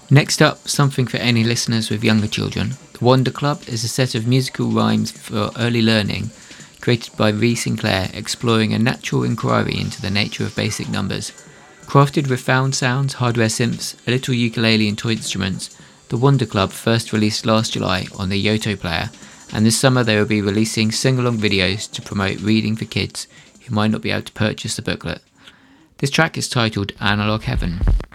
Next up, something for any listeners with younger children. The Wonder Club is a set of musical rhymes for early learning created by Ree Sinclair, exploring a natural inquiry into the nature of basic numbers. Crafted with found sounds, hardware synths, a little ukulele and toy instruments, the Wonder Club first released last July on the Yoto player, and this summer they will be releasing sing-along videos to promote reading for kids who might not be able to purchase the booklet. This track is titled Analog Heaven.